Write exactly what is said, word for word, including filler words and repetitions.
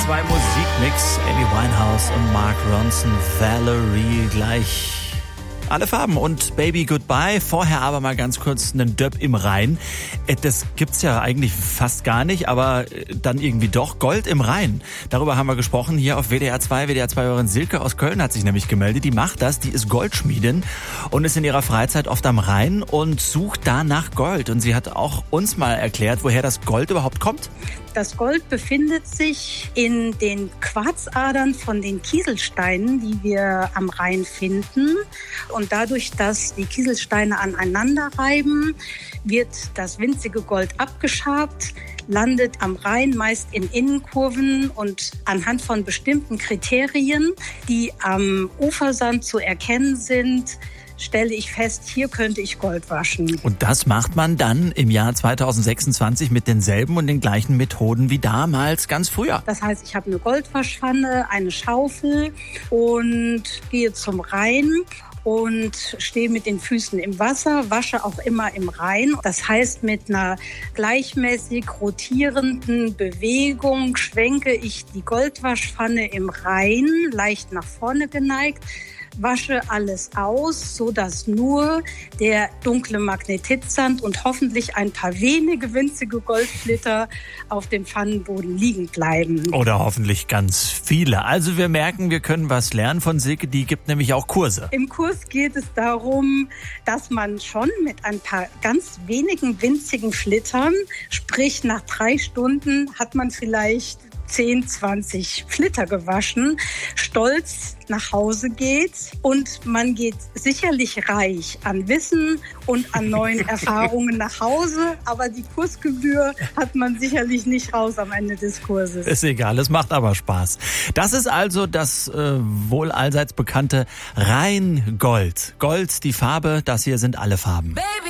zwei Musikmix. Amy Winehouse und Mark Ronson, Valerie, gleich alle Farben und Baby Goodbye. Vorher aber mal ganz kurz einen Döpp im Rhein. Das gibt's ja eigentlich fast gar nicht, aber dann irgendwie doch. Gold im Rhein. Darüber haben wir gesprochen hier auf W D R zwei. W D R zwei-Hörerin Silke aus Köln hat sich nämlich gemeldet. Die macht das, die ist Goldschmiedin und ist in ihrer Freizeit oft am Rhein und sucht da nach Gold. Und sie hat auch uns mal erklärt, woher das Gold überhaupt kommt. Das Gold befindet sich in den Quarzadern von den Kieselsteinen, die wir am Rhein finden. Und dadurch, dass die Kieselsteine aneinander reiben, wird das winzige Gold abgeschabt, landet am Rhein meist in Innenkurven und anhand von bestimmten Kriterien, die am Ufersand zu erkennen sind, stelle ich fest, hier könnte ich Gold waschen. Und das macht man dann im Jahr zweitausendsechsundzwanzig mit denselben und den gleichen Methoden wie damals, ganz früher. Das heißt, ich habe eine Goldwaschpfanne, eine Schaufel und gehe zum Rhein und stehe mit den Füßen im Wasser, wasche auch immer im Rhein. Das heißt, mit einer gleichmäßig rotierenden Bewegung schwenke ich die Goldwaschpfanne im Rhein, leicht nach vorne geneigt, wasche alles aus, so dass nur der dunkle Magnetitsand und hoffentlich ein paar wenige winzige Goldsplitter auf dem Pfannenboden liegen bleiben. Oder hoffentlich ganz viele. Also wir merken, wir können was lernen von Silke, die gibt nämlich auch Kurse. Im Kurs geht es darum, dass man schon mit ein paar ganz wenigen winzigen Schlittern, sprich nach drei Stunden hat man vielleicht zehn, zwanzig Flitter gewaschen, stolz nach Hause geht und man geht sicherlich reich an Wissen und an neuen Erfahrungen nach Hause, aber die Kursgebühr hat man sicherlich nicht raus am Ende des Kurses. Ist egal, es macht aber Spaß. Das ist also das äh, wohl allseits bekannte Rheingold. Gold, die Farbe, das hier sind alle Farben. Baby.